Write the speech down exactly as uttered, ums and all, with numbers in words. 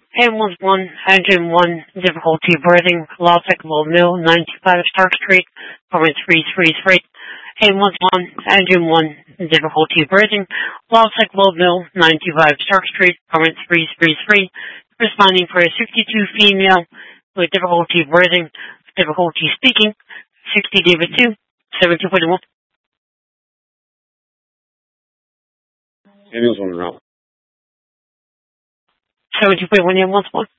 Ambulance one, Engine one, difficulty breathing, Lawtech Low Mill, ninety-five Stark Street, permit three three three. Ambulance one, Engine one, difficulty breathing, Lawtech Low Mill, ninety-five Stark Street, permit three three three. Responding for a sixty-two female with difficulty breathing, difficulty speaking, sixty David two, seventy-two point one. Ambulance one route. seventy-two point one, ambulance one.